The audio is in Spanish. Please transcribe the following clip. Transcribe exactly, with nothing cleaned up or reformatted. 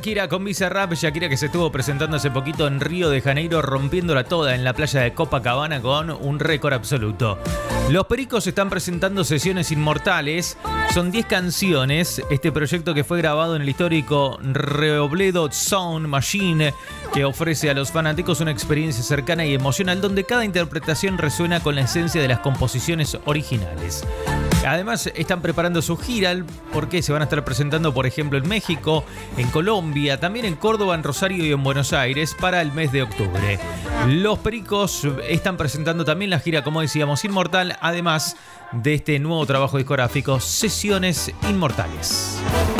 Shakira con Bizarrap. Shakira que se estuvo presentando hace poquito en Río de Janeiro, rompiéndola toda en la playa de Copacabana con un récord absoluto. Los Pericos están presentando Sesiones Inmortales. Son diez canciones. Este proyecto que fue grabado en el histórico Reobledo Sound Machine, que ofrece a los fanáticos una experiencia cercana y emocional donde cada interpretación resuena con la esencia de las composiciones originales. Además, están preparando su gira porque se van a estar presentando, por ejemplo, en México, en Colombia, también en Córdoba, en Rosario y en Buenos Aires para el mes de octubre. Los Pericos están presentando también la gira, como decíamos, Inmortal, además de este nuevo trabajo discográfico, Sesiones Inmortales.